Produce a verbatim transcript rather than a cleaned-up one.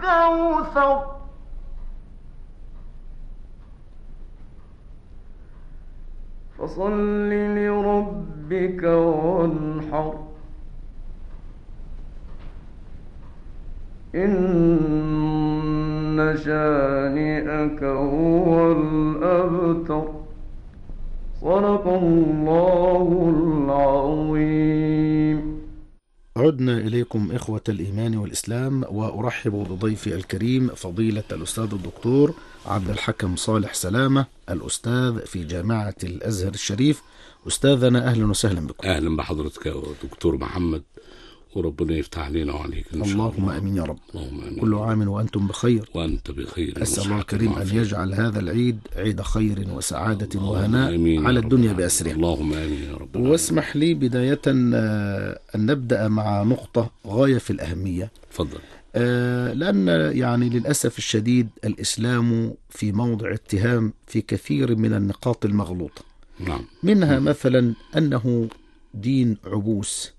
الكوثر فصل لربك وانحر إن شانئك هو الأبتر. صدق الله العظيم. عدنا إليكم إخوة الإيمان والإسلام، وأرحب بضيفي الكريم فضيلة الأستاذ الدكتور عبد الحكم صالح سلامة، الأستاذ في جامعة الأزهر الشريف. أستاذنا أهلا وسهلا بكم. أهلا بحضرتك يا دكتور محمد، وربنا يفتح علينا وعليك إن شاء الله. اللهم أمين يا رب. اللهم أمين. كل عام وأنتم بخير. وأنت بخير. أسأل الله الكريم أن يجعل هذا العيد عيد خير وسعادة وهناء على الدنيا بأسرها. اللهم آمين يا رب. واسمح لي بداية أن نبدأ مع نقطة غاية في الأهمية. تفضل. لأن يعني للأسف الشديد الإسلام في موضع اتهام في كثير من النقاط المغلوطة. نعم. منها مثلا أنه دين عبوس،